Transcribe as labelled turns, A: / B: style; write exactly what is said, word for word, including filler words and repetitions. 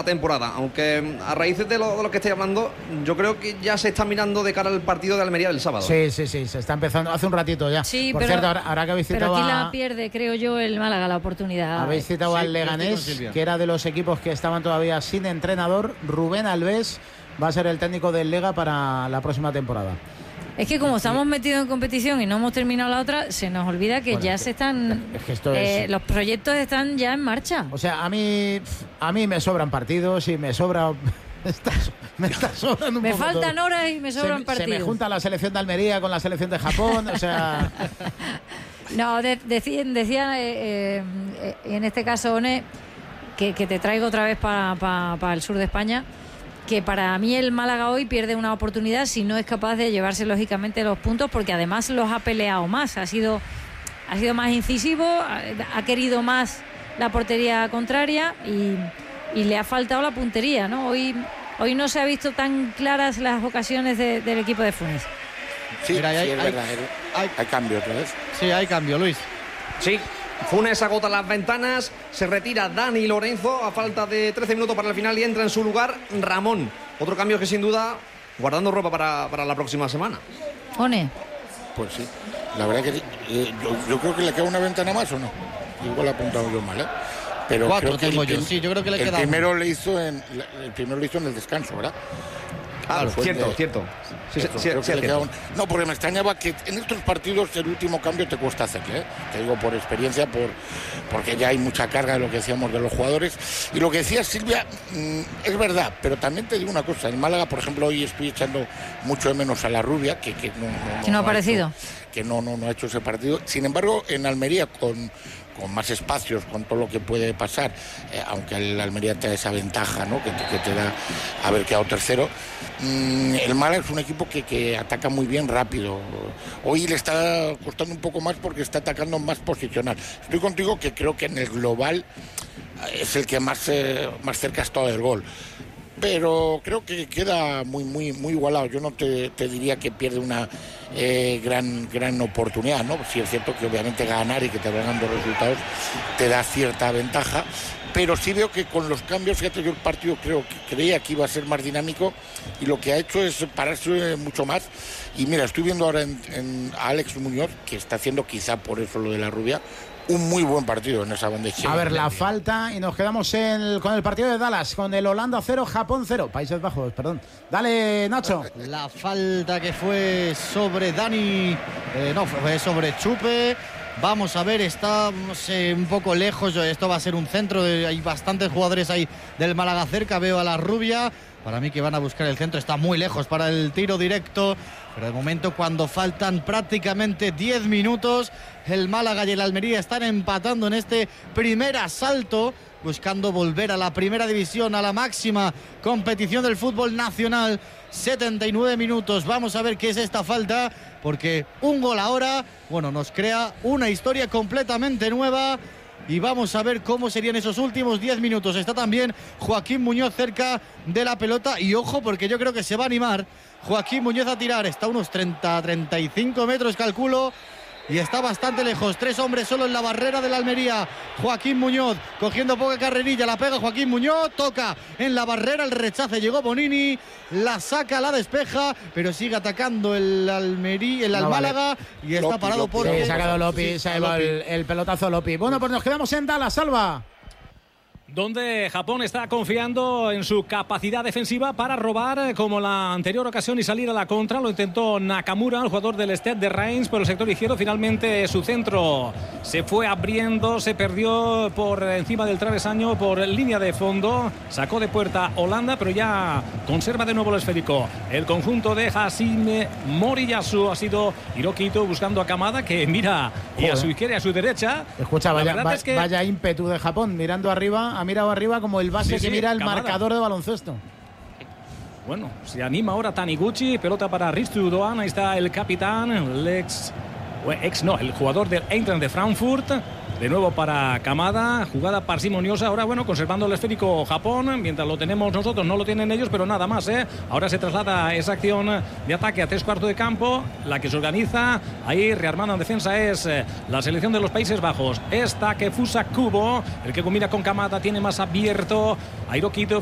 A: la temporada. Aunque a raíz de lo, de lo que estoy hablando, yo creo que ya se está mirando de cara al partido de Almería del sábado.
B: Sí, sí, sí, se está empezando hace un ratito ya.
C: Sí,
B: Por
C: pero,
B: cierto, ahora, ahora que habéis citado
C: pero aquí
B: a...
C: la pierde, creo yo, el Málaga la oportunidad.
B: Habéis citado
D: sí,
B: al Leganés, que era de los equipos que estaban todavía sin entrenador. Rubén Alves va a ser el técnico del Lega para la próxima temporada.
C: Es que como estamos metidos en competición y no hemos terminado la otra, se nos olvida que
B: Bueno,
C: ya
B: es que,
C: se están...
B: Es que esto
C: eh,
B: es...
C: los proyectos están ya en marcha.
B: O sea, a mí, a mí me sobran partidos y me sobra... Me está, me está sobrando un
C: me
B: poco
C: faltan
B: todo.
C: horas y me sobran
B: se,
C: partidos.
B: Se me junta la selección de Almería con la selección de Japón, o sea...
C: No, de, decía, decía eh, eh, en este caso, One, que, que te traigo otra vez para pa, pa el sur de España, que para mí el Málaga hoy pierde una oportunidad si no es capaz de llevarse lógicamente los puntos, porque además los ha peleado más, ha sido, ha sido más incisivo, ha, ha querido más la portería contraria y, y le ha faltado la puntería, ¿no? Hoy, hoy no se ha visto tan claras las ocasiones de, del equipo de Funes.
E: Sí,
D: Mira,
E: sí,
D: hay,
E: es
D: hay,
E: verdad,
D: hay,
E: hay cambio otra vez.
D: Sí, hay cambio, Luis.
A: Sí, Funes agota las ventanas, se retira Dani Lorenzo a falta de trece minutos para el final y entra en su lugar Ramón. Otro cambio que sin duda, guardando ropa para, para la próxima semana.
C: One.
E: Pues sí, la verdad que eh, yo, yo creo que le queda una ventana más o no. Igual he apuntado yo mal, ¿eh? Pero
D: Cuatro
E: creo que
D: tengo
E: el,
D: yo, sí, yo creo que le
E: el
D: queda
E: primero
D: uno.
E: le hizo en el primero le hizo en el descanso, ¿verdad?
A: Claro,
E: Fue
A: cierto,
E: de-
A: cierto. Sí, sí,
E: Eso,
A: sí,
E: creo
A: sí,
E: que le
A: cierto.
E: queda un- No, porque me extrañaba que en estos partidos el último cambio te cuesta hacerle, ¿eh? Te digo por experiencia, por porque ya hay mucha carga de lo que decíamos de los jugadores. Y lo que decía Silvia, mmm, es verdad, pero también te digo una cosa. En Málaga, por ejemplo, hoy estoy echando mucho de menos a la Rubia, que, que no, no,
C: Que no ha
E: ha
C: aparecido.
E: hecho- que no, no, no ha hecho ese partido. Sin embargo, en Almería, con, con más espacios, con todo lo que puede pasar, eh, aunque el Almería te da esa ventaja, ¿no? que, te, que te da haber quedado tercero, mmm, el Málaga es un equipo que, que ataca muy bien rápido. Hoy le está costando un poco más porque está atacando más posicional. Estoy contigo que creo que en el global es el que más, eh, más cerca ha estado del gol. Pero creo que queda muy muy muy igualado. Yo no te, te diría que pierde una eh, gran gran oportunidad, ¿no? Sí es cierto que obviamente ganar y que te vayan dos resultados te da cierta ventaja, pero sí veo que con los cambios, fíjate, yo el partido creo que creía que iba a ser más dinámico y lo que ha hecho es pararse mucho más. Y mira, estoy viendo ahora en, en a Alex Muñoz, que está haciendo quizá por eso lo de la Rubia, un muy buen partido en esa bandeja.
B: A ver, la falta y nos quedamos en el, con el partido de Dallas, con el Holanda cero, Japón cero, Países Bajos, perdón. Dale, Nacho.
D: La falta que fue sobre Dani, eh, no, fue sobre Chupe. Vamos a ver, está, no sé, un poco lejos. Esto va a ser un centro, de, hay bastantes jugadores ahí del Málaga cerca. Veo a la Rubia. Para mí que van a buscar el centro, está muy lejos para el tiro directo. Pero de momento, cuando faltan prácticamente diez minutos, el Málaga y el Almería están empatando en este primer asalto, buscando volver a la primera división, a la máxima competición del fútbol nacional. setenta y nueve minutos. Vamos a ver qué es esta falta, porque un gol ahora, bueno, nos crea una historia completamente nueva. Y vamos a ver cómo serían esos últimos diez minutos. Está también Joaquín Muñoz cerca de la pelota. Y ojo, porque yo creo que se va a animar Joaquín Muñoz a tirar. Está a unos treinta, treinta y cinco metros, calculo. Y está bastante lejos. Tres hombres solo en la barrera de la Almería. Joaquín Muñoz cogiendo poca carrerilla. La pega Joaquín Muñoz. Toca en la barrera. El rechace llegó Bonini. La saca, la despeja. Pero sigue atacando el Almería, el
B: No,
D: Málaga.
B: vale.
D: Y está
E: Lopi,
D: parado
E: Lopi.
D: por.
B: Sí, se ha quedado Lopi, se ha llevado el, el pelotazo Lopi. Bueno, pues nos quedamos en Dallas, Salva.
F: Donde Japón está confiando en su capacidad defensiva para robar como la anterior ocasión y salir a la contra. Lo intentó Nakamura, el jugador del Stade de Reims, por el sector izquierdo. Finalmente su centro se fue abriendo, se perdió por encima del travesaño, por línea de fondo. Sacó de puerta Holanda, pero ya conserva de nuevo el esférico. El conjunto de Hashime Moriyasu ha sido Hiroki Ito buscando a Kamada, que mira y a su izquierda y a su derecha.
B: Escucha,
F: La
B: vaya,
F: verdad
B: va-
F: es que
B: vaya ímpetu de Japón, mirando arriba, ha mirado arriba como el base
F: Sí,
B: que
F: sí,
B: mira el
F: Kamada.
B: marcador de baloncesto.
F: Bueno, se anima ahora Taniguchi, pelota para Ristu Doan, ahí está el capitán, el ex, o ex no, el jugador del Eintracht de Frankfurt. De nuevo para Kamada, jugada parsimoniosa, ahora bueno, conservando el esférico Japón, mientras lo tenemos nosotros, no lo tienen ellos, pero nada más, ¿eh? Ahora se traslada esa acción de ataque a tres cuartos de campo, la que se organiza, ahí rearmando en defensa es eh, la selección de los Países Bajos, es Takefusa Kubo, el que combina con Kamada, tiene más abierto a Hiroki Ito,